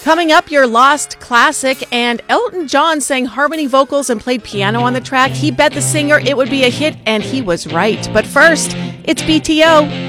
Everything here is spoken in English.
Coming up, your lost classic, and Elton John sang harmony vocals and played piano on the track. He bet the singer it would be a hit, and he was right. But first, it's BTO.